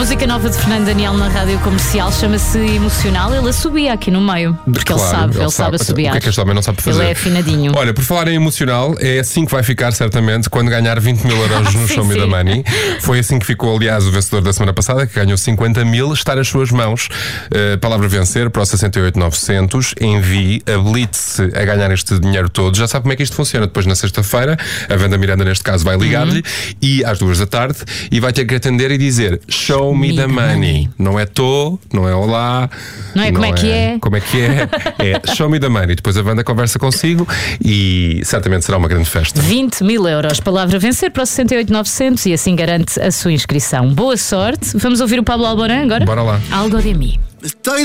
Música nova de Fernando Daniel na rádio comercial chama-se Emocional. Ele assobia aqui no meio, porque Claro, ele sabe assobiar. O que é que este homem não sabe fazer? Ele é afinadinho. Olha, por falar em emocional, é assim que vai ficar certamente quando ganhar 20 mil euros no Sim, Show Me sim. the Money. Foi assim que ficou, aliás, o vencedor da semana passada, que ganhou 50 mil, está nas suas mãos. Palavra vencer para o 68900. Envie, habilite-se a ganhar este dinheiro todo. Já sabe como é que isto funciona. Depois, na sexta-feira, a Wanda Miranda, neste caso, vai ligar-lhe e às 2 da tarde e vai ter que atender e dizer Show me the money. Não é não é olá. Não é como é que é. Como é que é? É Show me the money. Depois a Wanda conversa consigo e certamente será uma grande festa. 20 mil euros. Palavra vencer para o 68900 e assim garante a sua inscrição. Boa sorte. Vamos ouvir o Pablo Alborán agora? Bora lá. Algo de mim.